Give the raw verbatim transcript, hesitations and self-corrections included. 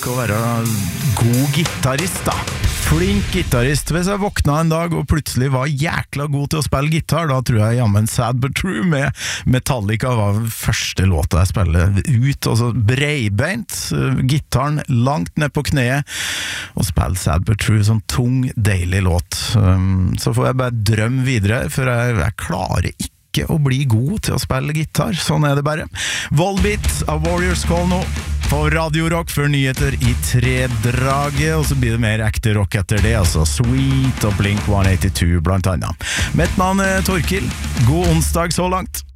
å være god gitarist da. Flink gitarist. Hvis jeg våkna en dag og plutselig var jækla god til å spille gitar, da tror jeg jammen Sad But True med Metallica var første låta jeg spiller ut, altså breibeint, gitaren langt ned på kneet, og spille Sad But True, sånn tung, deilig låt. Så får jeg bare drømme videre, for jeg, jeg klarer ikke å bli god til å spille gitar, sånn er det bare. Volbeat av Warriors Call nå på Radio Rock før nyheter i tredraget, og så blir det mer ekte rock etter det, altså Sweet og Blink one eighty-two blant annet. Mitt navn er Torkil. God onsdag så langt.